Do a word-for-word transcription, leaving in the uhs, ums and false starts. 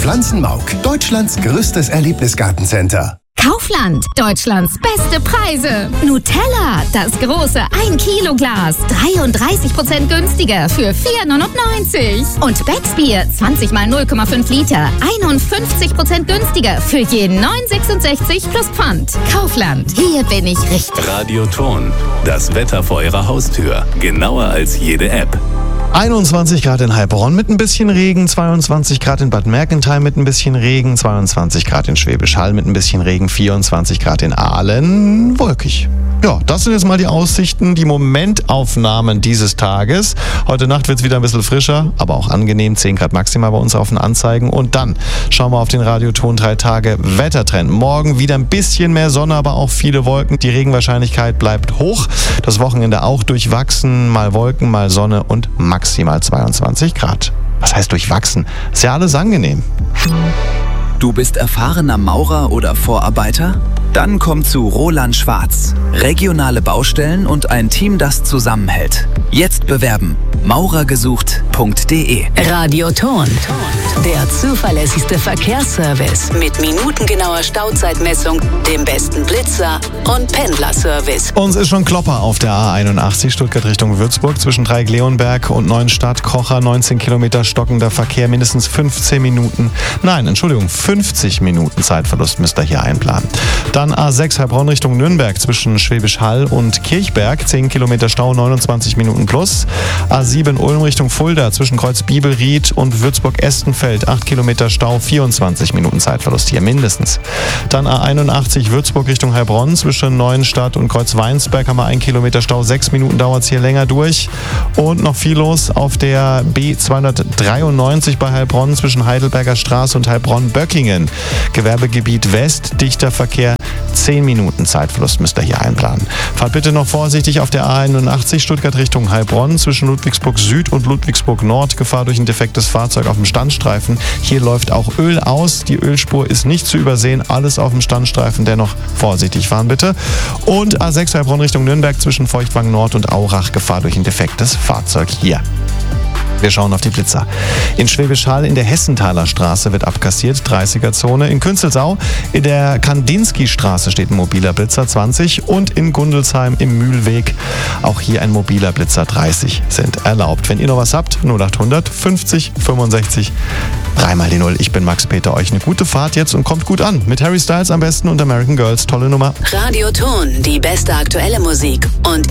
Pflanzenmauk, Deutschlands größtes Erlebnisgartencenter. Kaufland, Deutschlands beste Preise. Nutella, das große ein Kilo Glas, dreiunddreißig Prozent günstiger für vier neunundneunzig. Und Becksbier, zwanzig mal null Komma fünf Liter, einundfünfzig Prozent günstiger für jeden neun sechsundsechzig plus Pfand. Kaufland, hier bin ich richtig. Radioton, das Wetter vor Ihrer Haustür. Genauer als jede App. einundzwanzig Grad in Heilbronn mit ein bisschen Regen, zweiundzwanzig Grad in Bad Mergentheim mit ein bisschen Regen, zweiundzwanzig Grad in Schwäbisch Hall mit ein bisschen Regen, vierundzwanzig Grad in Aalen, wolkig. Ja, das sind jetzt mal die Aussichten, die Momentaufnahmen dieses Tages. Heute Nacht wird es wieder ein bisschen frischer, aber auch angenehm, zehn Grad maximal bei uns auf den Anzeigen. Und dann schauen wir auf den Radioton drei Tage Wettertrend. Morgen wieder ein bisschen mehr Sonne, aber auch viele Wolken. Die Regenwahrscheinlichkeit bleibt hoch. Das Wochenende auch durchwachsen, mal Wolken, mal Sonne und maximal zweiundzwanzig Grad. Was heißt durchwachsen? Ist ja alles angenehm. Du bist erfahrener Maurer oder Vorarbeiter? Dann komm zu Roland Schwarz. Regionale Baustellen und ein Team, das zusammenhält. Jetzt bewerben. maurergesucht punkt de. Radioton. Der zuverlässigste Verkehrsservice mit minutengenauer Stauzeitmessung, dem besten Blitzer und Pendlerservice. Uns ist schon Klopper auf der A einundachtzig Stuttgart Richtung Würzburg zwischen Dreieck-Leonberg und Neuenstadt. Kocher, neunzehn Kilometer stockender Verkehr, mindestens fünfzehn Minuten. Nein, Entschuldigung, fünfzig Minuten Zeitverlust müsst ihr hier einplanen. Dann A sechs Heilbronn Richtung Nürnberg zwischen Schwäbisch Hall und Kirchberg, zehn Kilometer Stau, neunundzwanzig Minuten plus. A sieben Ulm Richtung Fulda zwischen Kreuz Bibelried und Würzburg-Estenfeld, acht Kilometer Stau, vierundzwanzig Minuten Zeitverlust hier mindestens. Dann A einundachtzig Würzburg Richtung Heilbronn zwischen Neuenstadt und Kreuz Weinsberg haben wir ein Kilometer Stau, sechs Minuten dauert es hier länger durch. Und noch viel los auf der B zweihundertdreiundneunzig bei Heilbronn zwischen Heidelberger Straße und Heilbronn-Böckingen. Gewerbegebiet West, dichter Verkehr, zehn Minuten Zeitverlust müsst ihr hier einplanen. Fahrt bitte noch vorsichtig auf der A einundachtzig Stuttgart Richtung Heilbronn zwischen Ludwigsburg Süd und Ludwigsburg Nord. Gefahr durch ein defektes Fahrzeug auf dem Standstreifen. Hier läuft auch Öl aus. Die Ölspur ist nicht zu übersehen. Alles auf dem Standstreifen. Dennoch vorsichtig fahren bitte. Und A sechs Heilbronn Richtung Nürnberg zwischen Feuchtwang Nord und Aurach. Gefahr durch ein defektes Fahrzeug hier. Wir schauen auf die Blitzer. In Schwäbisch Hall in der Hessenthaler Straße wird abkassiert, dreißiger-Zone. In Künzelsau in der Kandinsky-Straße steht ein mobiler Blitzer, zwanzig. Und in Gundelsheim im Mühlweg auch hier ein mobiler Blitzer, dreißig sind erlaubt. Wenn ihr noch was habt, null achthundert fünfzig fünfundsechzig dreimal die Null. Ich bin Max Peter. Euch eine gute Fahrt jetzt und kommt gut an. Mit Harry Styles am besten und American Girls. Tolle Nummer. Radioton, die beste aktuelle Musik und